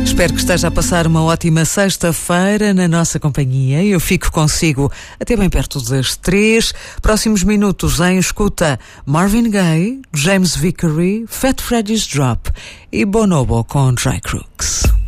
Espero que esteja a passar uma ótima sexta-feira na nossa companhia. Eu fico consigo até bem perto das 3. Próximos minutos em escuta Marvin Gaye, James Vickery, Fat Freddy's Drop e Bonobo com Dry Crooks.